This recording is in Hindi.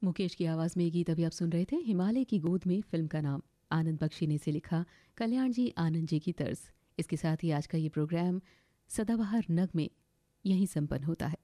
मुकेश की आवाज़ में ये गीत अभी आप सुन रहे थे। हिमालय की गोद में फिल्म का नाम, आनंद बख्शी ने इसे लिखा, कल्याण जी आनंद जी की तर्ज। इसके साथ ही आज का ये प्रोग्राम सदाबहार नग में यहीं संपन्न होता है।